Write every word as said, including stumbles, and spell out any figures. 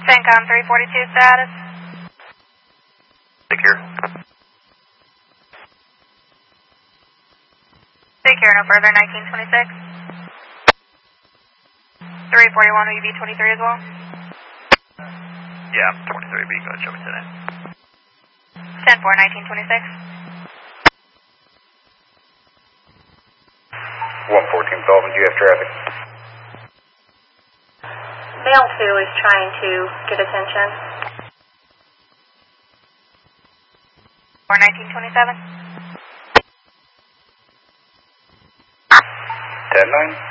CENTCOM three forty-two status. Secure. Secure, no further, nineteen twenty-six. three forty-one, will you be twenty-three as well? Yeah, I'm twenty-three B, go ahead, show me today. ten four, nineteen twenty-six. one fourteen Sullivan, G F traffic. Mail two is trying to get attention. four nineteen twenty-seven. ten nine.